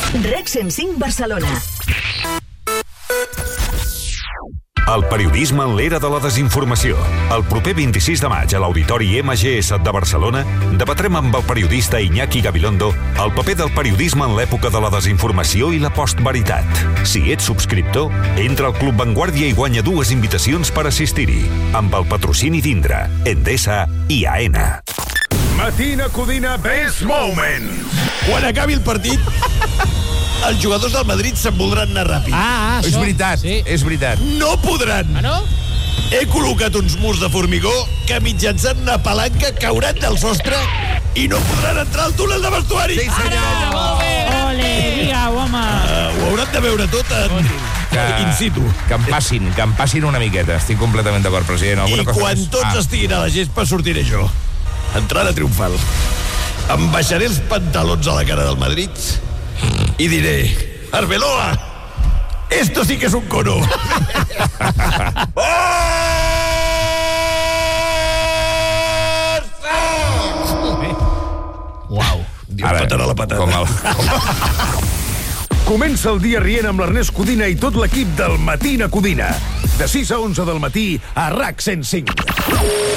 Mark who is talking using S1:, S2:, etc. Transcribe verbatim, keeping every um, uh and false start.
S1: Rec cent cinc Barcelona.
S2: El periodisme en l'era de la desinformació. El proper vint-i-sis de maig a l'Auditori M G S de Barcelona debatrem amb el periodista Iñaki Gabilondo el paper del periodisme en l'època de la desinformació i la postveritat. Si ets subscriptor, entra al Club Vanguardia i guanya dues invitacions per assistir-hi, amb el patrocini d'Indra, Endesa i Aena.
S3: Matina Codina Best Moment.
S4: Quan acabi el partit, els jugadors del Madrid se'n voldran anar ràpid.
S5: Ah, ah,
S3: És veritat,
S5: sí.
S3: és veritat.
S4: No podran.
S5: Ah, no?
S4: He col·locat uns murs de formigó que mitjançant una palanca cauran del sostre i no podran entrar al túnel de vestuari.
S3: Sí, senyor.
S5: Ah, molt bé. Ole, digue-ho, home.
S4: Uh, ho hauran de veure tot en,
S3: Que,
S4: in situ.
S3: que em passin, que em passin una miqueta. Estic completament d'acord, president.
S4: I
S3: Alguna cosa
S4: quan
S3: més?
S4: tots
S3: Ah.
S4: estiguin a la gespa sortiré jo. Entrada triomfal. Em baixaré els pantalons a la cara del Madrid i diré: Arbeloa, esto sí que es un cono.
S5: Uau.
S4: Diu, patarà la patata.
S3: Com el...
S6: Comença el dia rient amb l'Ernest Codina i tot l'equip del Matina Codina. De sis a onze del matí a RAC cent cinc.